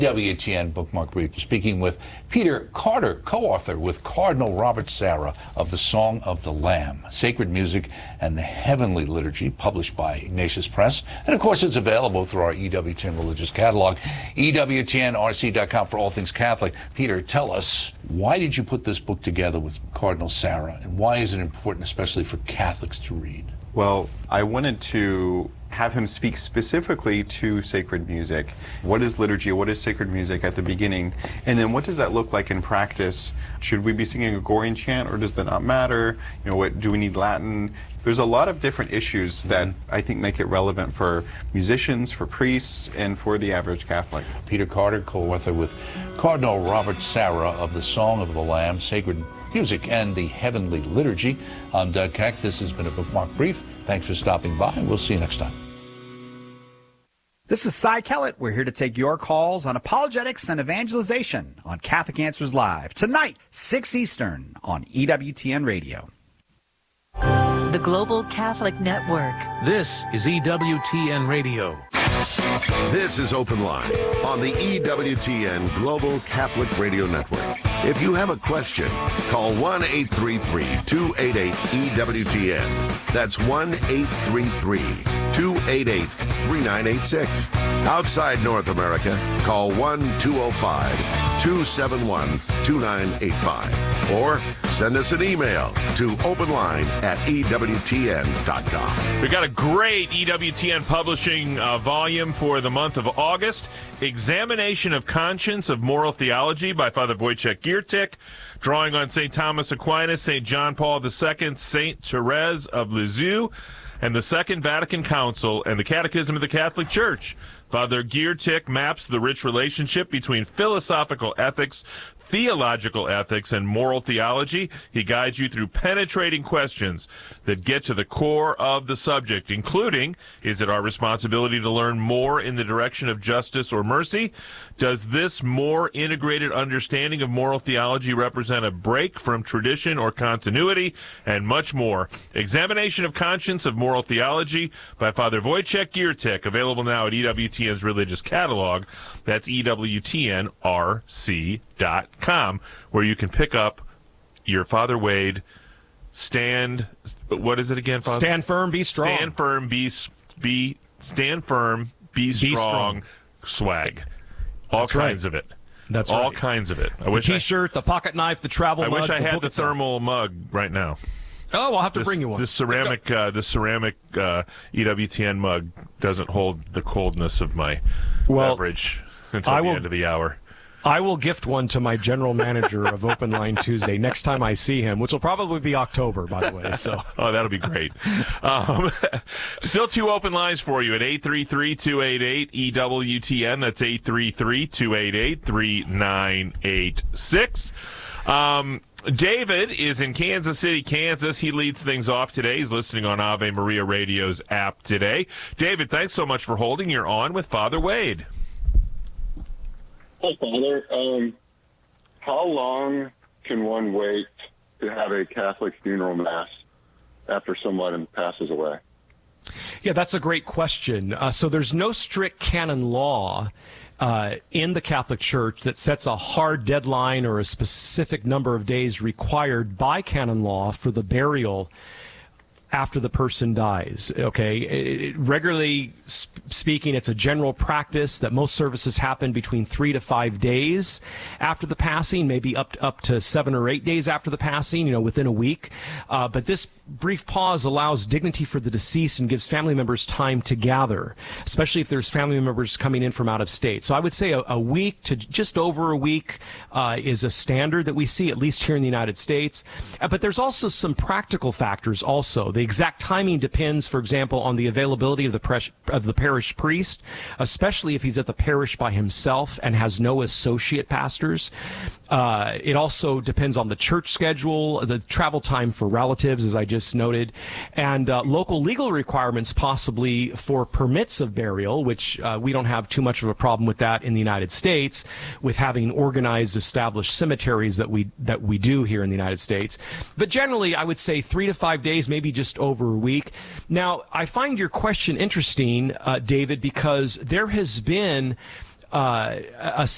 WTN Bookmark Brief, speaking with Peter Carter, co-author with Cardinal Robert Sarah of The Song of the Lamb, Sacred Music and the Heavenly Liturgy, published by Ignatius Press. And, of course, it's available through our EWTN religious catalog, EWTNRC.com for all things Catholic. Peter, tell us, why did you put this book together with Cardinal Sarah, and why is it important, especially for Catholics, to read? Well, I wanted to have him speak specifically to sacred music. What is liturgy? What is sacred music at the beginning? And then what does that look like in practice? Should we be singing a Gregorian chant, or does that not matter? You know, what do we need Latin? There's a lot of different issues that I think make it relevant for musicians, for priests, and for the average Catholic. Peter Carter, co-author with Cardinal Robert Sarah of The Song of the Lamb, Sacred Music and the Heavenly Liturgy. I'm Doug Keck. This has been a Bookmark Brief. Thanks for stopping by, and we'll see you next time. This is Cy Kellett. We're here to take your calls on apologetics and evangelization on Catholic Answers Live. Tonight, 6 Eastern on EWTN Radio. The Global Catholic Network. This is EWTN Radio. This is Open Line on the EWTN Global Catholic Radio Network. If you have a question, call 1-833-288-EWTN. That's 1-833-288-3986. Outside North America, call 1-205-271-2985. Or send us an email to openline@EWTN.com. We got a great EWTN publishing volume for the month of August. Examination of Conscience of Moral Theology by Father Wojciech Giertych, drawing on St. Thomas Aquinas, St. John Paul II, St. Therese of Lisieux, and the Second Vatican Council and the Catechism of the Catholic Church. Father Giertych maps the rich relationship between philosophical ethics, theological ethics, and moral theology. He guides you through penetrating questions that get to the core of the subject, including, is it our responsibility to learn more in the direction of justice or mercy? Does this more integrated understanding of moral theology represent a break from tradition or continuity? And much more. Examination of Conscience of Moral Theology by Father Wojciech Giertych, available now at EWTN's religious catalog. That's EWTNRC.com, where you can pick up your Father Wade Stand. What is it again, Father? Stand firm, be strong. Stand firm, stand firm, be strong. Swag. All kinds of it. That's all right. kinds of it. The T-shirt, the pocket knife, the travel mug. I wish I had the itself. Thermal mug right now. Oh, I'll have to bring you one. This ceramic EWTN mug doesn't hold the coldness of my beverage until the end of the hour. I will gift one to my general manager of Open Line Tuesday next time I see him, which will probably be October, by the way. So, oh, that'll be great. Still 2 open lines for you at 833-288-EWTN. That's 833-288-3986. David is in Kansas City, Kansas. He leads things off today. He's listening on Ave Maria Radio's app today. David, thanks so much for holding. You're on with Father Wade. Hi, Father. How long can one wait to have a Catholic funeral mass after someone passes away? Yeah, that's a great question. So there's no strict canon law in the Catholic Church that sets a hard deadline or a specific number of days required by canon law for the burial after the person dies. Okay, regularly speaking, it's a general practice that most services happen between 3 to 5 days after the passing, maybe up to 7 or 8 days after the passing, within a week. But this brief pause allows dignity for the deceased and gives family members time to gather, especially if there's family members coming in from out of state. So I would say a week to just over a week is a standard that we see, at least here in the United States. But there's also some practical factors also. The exact timing depends, for example, on the availability of the parish priest, especially if he's at the parish by himself and has no associate pastors. It also depends on the church schedule, the travel time for relatives, as I just noted, and local legal requirements possibly for permits of burial, which we don't have too much of a problem with that in the United States, with having organized, established cemeteries that we do here in the United States. But generally, I would say 3 to 5 days, maybe just over a week. Now, I find your question interesting, David, because there has been a